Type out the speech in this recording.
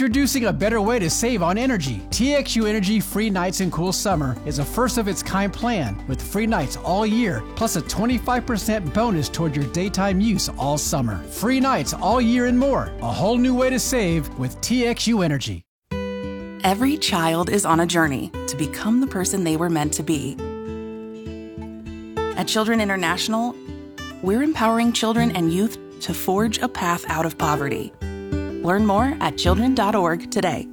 Introducing a better way to save on energy. TXU Energy Free Nights and Cool Summer is a first-of-its-kind plan with free nights all year, plus a 25% bonus toward your daytime use all summer. Free nights all year and more. A whole new way to save with TXU Energy. Every child is on a journey to become the person they were meant to be. At Children International, we're empowering children and youth to forge a path out of poverty. Learn more at children.org today.